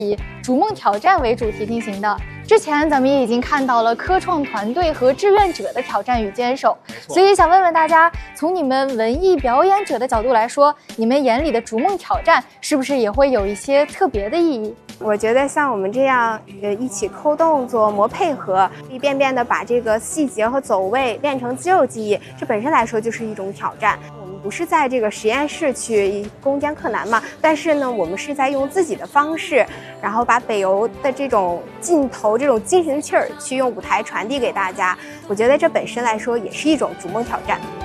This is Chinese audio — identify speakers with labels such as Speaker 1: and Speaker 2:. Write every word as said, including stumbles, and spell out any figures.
Speaker 1: 以逐梦挑战为主题进行的。之前咱们也已经看到了科创团队和志愿者的挑战与坚守，所以想问问大家，从你们文艺表演者的角度来说，你们眼里的逐梦挑战是不是也会有一些特别的意义？
Speaker 2: 我觉得像我们这样，呃，一起抠动作、磨配合，一遍遍的把这个细节和走位练成肌肉记忆，这本身来说就是一种挑战。我们不是在这个实验室去攻坚克难嘛，但是呢，我们是在用自己的方式，然后把北邮的这种劲头、这种精神气儿，去用舞台传递给大家。我觉得这本身来说也是一种逐梦挑战。